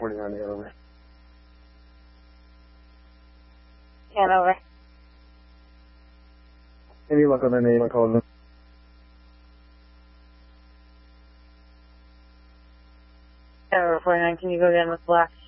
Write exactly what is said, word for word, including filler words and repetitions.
forty-nine, over. ten over. Any luck on their name? I called them. Over forty-nine, can you go again with black?